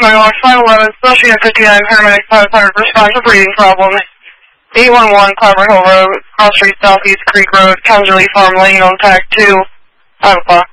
Megalox 511, Special Unit 59, Paramedic 500, respond to breathing problem. 811, Climber Hill Road, Cross Street, Southeast Creek Road, Kaiserly Farm Lane, on tag 2, 5 o'clock.